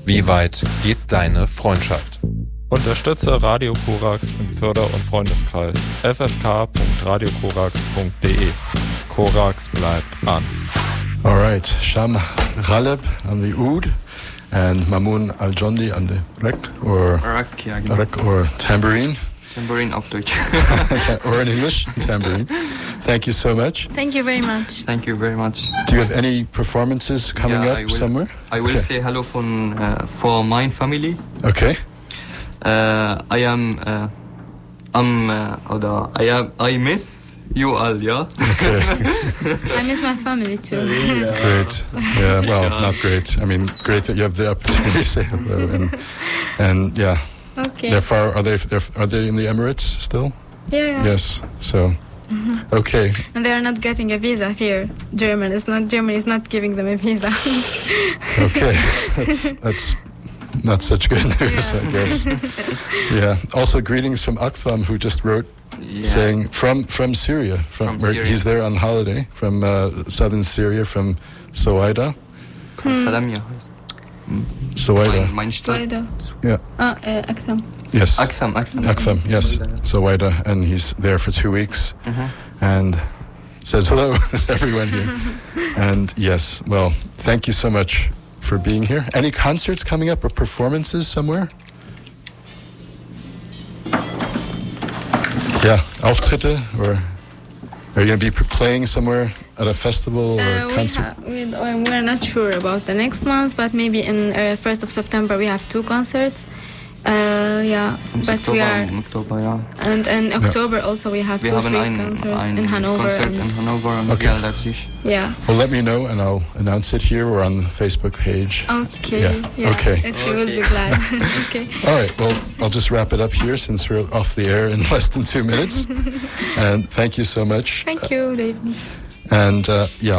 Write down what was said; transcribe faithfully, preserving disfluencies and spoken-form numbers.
Wie weit geht deine Freundschaft? Unterstütze Radio Korax im Förder- und Freundeskreis. f f k punkt radio korax punkt d e. Korax bleibt an. All right, Sham Ghaleb on the oud and Mamoun Al-Jondi on the rek or Rek, ja, genau. rek or tambourine. Tambourine auf Deutsch. Or in English, tambourine. Thank you so much. Thank you very much. Thank you very much. Do you have any performances coming Yeah, up I will, somewhere? I will Okay. say hello from, uh, for my family. Okay. Uh, I am, uh, I'm, uh, oder, I am, I miss you all, yeah? Okay. I miss my family too. Great. Yeah, well, not great. I mean, great that you have the opportunity to say hello. And, and yeah, Okay. they're far, are they, they're, are they in the Emirates still? Yeah, yeah. Yes, so, okay. And they are not getting a visa here. German is not. Germany is not giving them a visa. Okay, that's, that's not such good news, Yeah. I guess. Yeah. Also, greetings from Aktham, who just wrote Yeah. saying from from Syria, from, From where Syria. he's there on holiday from uh, southern Syria, from Sowaida. Von Salamia heißt. Sowaida. Mein, mein Stadt. Soida. Yeah. Ah, uh, Aktham. Yes. Aktham, Aktham. Aktham. Yes. Sowaida. Sowaida, and he's there for two weeks, Mhm. and says hello to everyone here. And yes, well, thank you so much for being here. Any concerts coming up or performances somewhere? Yeah, Auftritte, or are you going to be p- playing somewhere at a festival or Uh, we concert? ha- we, uh, we're not sure about the next month, but maybe in uh, first of September we have two concerts. Uh, yeah, Im but Oktober, we are, im Oktober, ja. and in October also we have Wir two haben free ein, concerts ein in Hanover. Konzert and, in Hannover und Okay. hier in Leipzig. yeah. Well, let me know, and I'll announce it here or on the Facebook page. Okay. Yeah, Yeah. okay. It, we will be glad. Okay. All right, well, I'll just wrap it up here since we're off the air in less than two minutes. And thank you so much. Thank you, David. And uh, yeah.